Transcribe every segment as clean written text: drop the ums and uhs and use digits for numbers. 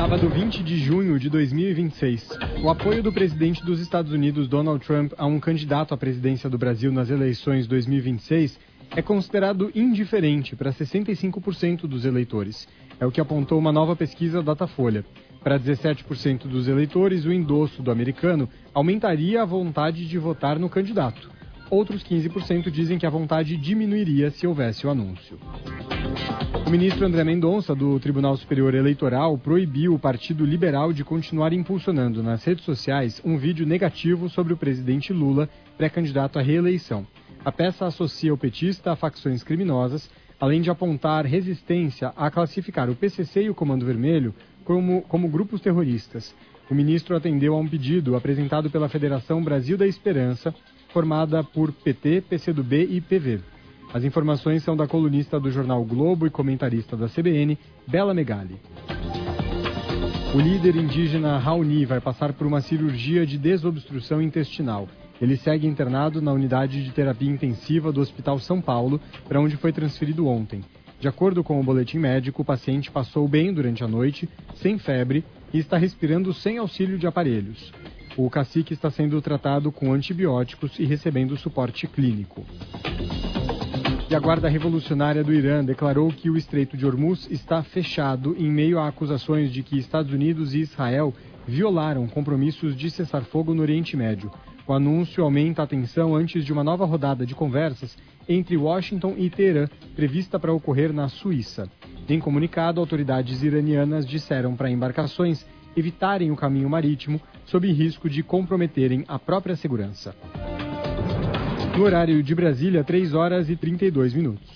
Sábado 20 de junho de 2026. O apoio do presidente dos Estados Unidos, Donald Trump, a um candidato à presidência do Brasil nas eleições 2026 é considerado indiferente para 65% dos eleitores. É o que apontou uma nova pesquisa Datafolha. Para 17% dos eleitores, o endosso do americano aumentaria a vontade de votar no candidato. Outros 15% dizem que a vontade diminuiria se houvesse o anúncio. O ministro André Mendonça, do Tribunal Superior Eleitoral, proibiu o Partido Liberal de continuar impulsionando nas redes sociais um vídeo negativo sobre o presidente Lula, pré-candidato à reeleição. A peça associa o petista a facções criminosas, além de apontar resistência a classificar o PCC e o Comando Vermelho como grupos terroristas. O ministro atendeu a um pedido apresentado pela Federação Brasil da Esperança, formada por PT, PCdoB e PV. As informações são da colunista do jornal Globo e comentarista da CBN, Bela Megali. O líder indígena Raoni vai passar por uma cirurgia de desobstrução intestinal. Ele segue internado na unidade de terapia intensiva do Hospital São Paulo, para onde foi transferido ontem. De acordo com o boletim médico, o paciente passou bem durante a noite, sem febre, e está respirando sem auxílio de aparelhos. O cacique está sendo tratado com antibióticos e recebendo suporte clínico. E a Guarda Revolucionária do Irã declarou que o Estreito de Hormuz está fechado em meio a acusações de que Estados Unidos e Israel violaram compromissos de cessar-fogo no Oriente Médio. O anúncio aumenta a tensão antes de uma nova rodada de conversas entre Washington e Teherã, prevista para ocorrer na Suíça. Em comunicado, autoridades iranianas disseram para embarcações evitarem o caminho marítimo, sob risco de comprometerem a própria segurança. No horário de Brasília, 3 horas e 32 minutos.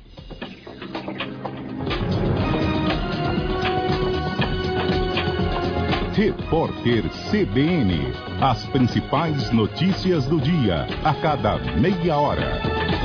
Repórter CBN. As principais notícias do dia, a cada meia hora.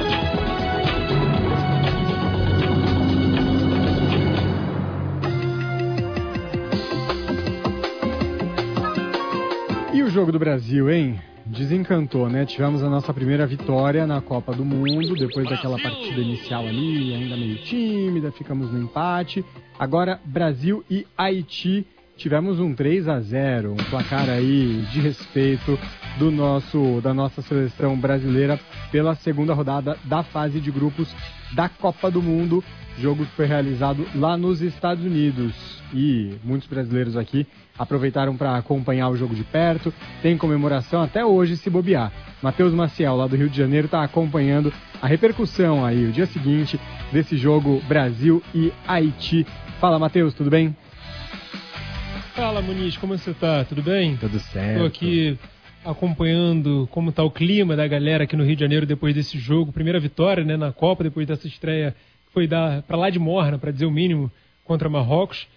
E o jogo do Brasil, hein? Desencantou, né? Tivemos a nossa primeira vitória na Copa do Mundo, depois daquela partida inicial ali, ainda meio tímida, ficamos no empate. Agora, Brasil e Haiti, tivemos um 3-0, um placar aí de respeito da nossa seleção brasileira pela segunda rodada da fase de grupos da Copa do Mundo, jogo que foi realizado lá nos Estados Unidos. E muitos brasileiros aqui aproveitaram para acompanhar o jogo de perto. Tem comemoração até hoje, se bobear. Matheus Maciel, lá do Rio de Janeiro, está acompanhando a repercussão aí, o dia seguinte, desse jogo Brasil e Haiti. Fala, Matheus, tudo bem? Fala, Muniz, como você tá? Tudo bem? Tudo certo. Estou aqui acompanhando como está o clima da galera aqui no Rio de Janeiro depois desse jogo. Primeira vitória, né, na Copa, depois dessa estreia que foi para lá de morna, para dizer o mínimo, contra Marrocos.